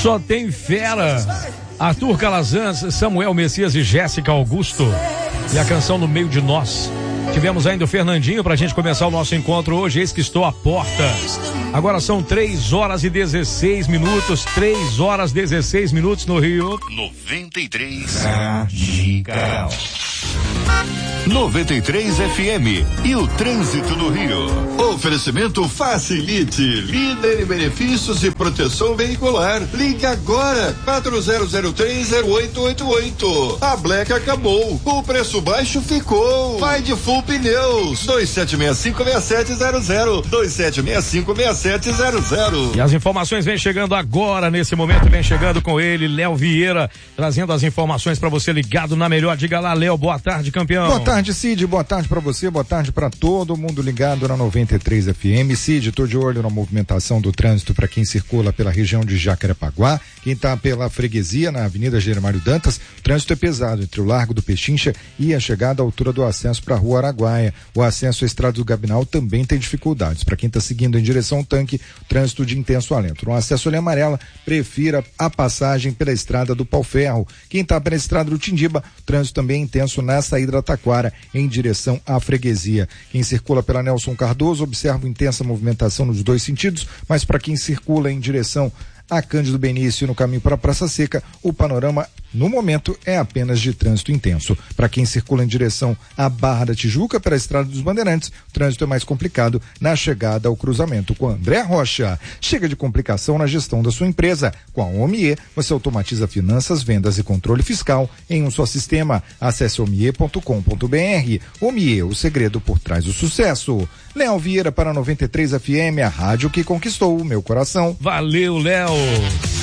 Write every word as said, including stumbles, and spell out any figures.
Só tem fera. Arthur Calazans, Samuel Messias e Jéssica Augusto. E a canção No Meio de Nós. Tivemos ainda o Fernandinho pra gente começar o nosso encontro hoje. Eis que estou à porta. Agora são três horas e dezesseis minutos. três horas e dezesseis minutos no Rio. noventa e três Radical. noventa e três F M e o trânsito no Rio. Oferecimento Facilite, líder em benefícios e proteção veicular. Ligue agora, quatro zero zero três zero oito oito oito. A Black acabou, o preço baixo ficou. Vai de Full Pneus, dois sete seis cinco seis sete zero zero, dois sete seis cinco seis sete zero zero. E as informações vêm chegando agora, nesse momento, vem chegando com ele, Léo Vieira, trazendo as informações para você ligado na melhor. Diga lá, Léo, boa tarde, campeão. Boa tarde, Cid, boa tarde pra você, boa tarde pra todo mundo ligado na noventa e três F M. Cid, tô de olho na movimentação do trânsito para quem circula pela região de Jacarepaguá, quem tá pela freguesia na Avenida Germário Dantas, o trânsito é pesado entre o Largo do Pechincha e a chegada à altura do acesso para a Rua Araguaia. O acesso à Estrada do Gabinal também tem dificuldades. Para quem tá seguindo em direção ao tanque, trânsito de intenso alento. No acesso à linha amarela, prefira a passagem pela Estrada do Pau-Ferro. Quem tá pela Estrada do Tindiba, trânsito também é intenso na saída da Taquara, em direção à freguesia. Quem circula pela Nelson Cardoso observa intensa movimentação nos dois sentidos, mas para quem circula em direção a Cândido Benício no caminho para a Praça Seca, o panorama no momento é apenas de trânsito intenso. Para quem circula em direção à Barra da Tijuca pela Estrada dos Bandeirantes, o trânsito é mais complicado na chegada ao cruzamento com André Rocha. Chega de complicação na gestão da sua empresa. Com a Omie, você automatiza finanças, vendas e controle fiscal em um só sistema. Acesse omie ponto com ponto br. Omie, o segredo por trás do sucesso. Léo Vieira para noventa e três F M, a rádio que conquistou o meu coração. Valeu, Léo.